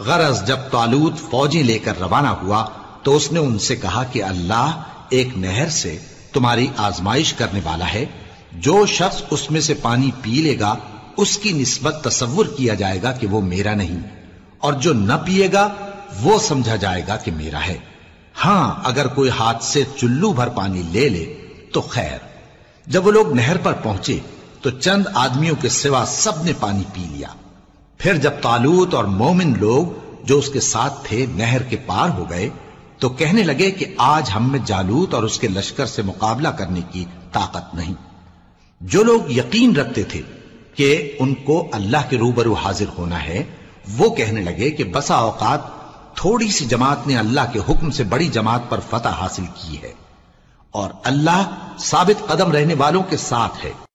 गरज जब तालूत फौजी लेकर रवाना हुआ तो उसने उनसे कहा कि अल्लाह एक नहर से तुम्हारी आजमाइश करने वाला है। जो शख्स उसमें से पानी पी लेगा उसकी निस्बत तसव्वुर किया जाएगा कि वो मेरा नहीं, और जो न पिएगा वो समझा जाएगा कि मेरा है। हां, अगर कोई हाथ से चुल्लू भर पानी ले ले तो खैर। जब वो लोग नहर पर पहुंचे तो चंद आदमियों के सिवा सब ने पानी पी लिया। फिर जब तालूत और मोमिन लोग जो उसके साथ थे नहर के पार हो गए तो कहने लगे कि आज हम में जालूत और उसके लश्कर से मुकाबला करने की ताकत नहीं। जो लोग यकीन रखते थे कि उनको अल्लाह के रूबरू हाजिर होना है, वो कहने लगे कि बसा औकात थोड़ी सी जमात ने अल्लाह के हुक्म से बड़ी जमात पर फतह हासिल की है, और अल्लाह साबित कदम रहने वालों के साथ है।